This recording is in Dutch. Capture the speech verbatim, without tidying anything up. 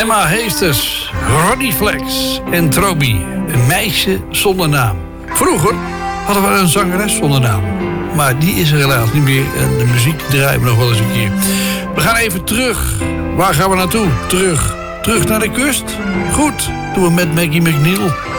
Emma Heesters, Ronnie Flex en Trobi. Een meisje zonder naam. Vroeger hadden we een zangeres zonder naam. Maar die is er helaas niet meer. En de muziek draaien we nog wel eens een keer. We gaan even terug. Waar gaan we naartoe? Terug. Terug naar de kust? Goed. Doen we met Maggie McNeil.